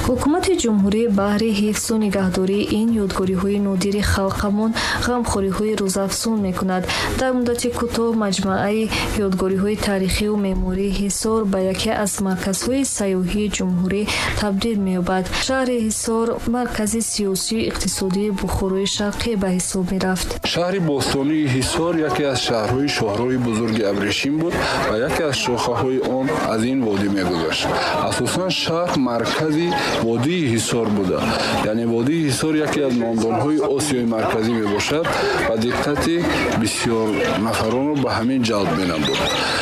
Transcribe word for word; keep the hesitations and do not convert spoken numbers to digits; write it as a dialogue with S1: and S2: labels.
S1: ҳукумати ҷумҳурӣ баҳри ҳифзу нигаҳдории ин ёдгориҳои нодири халқамон ғамхориҳои рӯзафзун мекунад. Дар муддати кӯтоҳ маҷмӯаи ёдгориҳои тарихиву меъмории Ҳисор ба яке аз марказҳои сайёҳии ҷумҳурӣ табдил меёбад. Шаҳри Ҳисор маркази сиёсию иқтисодии Бухорои Шарқӣ ба ҳисоб мерафт.
S2: Шаҳри бостонии Ҳисор яке аз шаҳрҳои шоҳрои бузурги Абрешим буд ва яке аз шохаҳои он аз ин водӣ мегузашт. Асосан шаҳр маркази водии Ҳисор буда. Яъне водии Ҳисор яке аз номдонҳои Осиёи марказӣ мебошад ва диққати бисёр нафаронро ба ҳамин ҷалб менамуд.